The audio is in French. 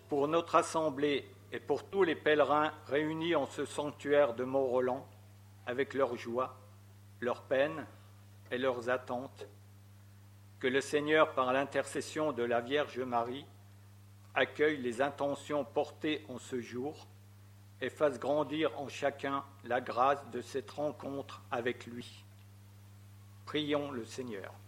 pour notre assemblée et pour tous les pèlerins réunis en ce sanctuaire de Mont-Roland, avec leurs joies, leurs peines et leurs attentes, que le Seigneur, par l'intercession de la Vierge Marie, accueille les intentions portées en ce jour et fasse grandir en chacun la grâce de cette rencontre avec lui. Prions le Seigneur.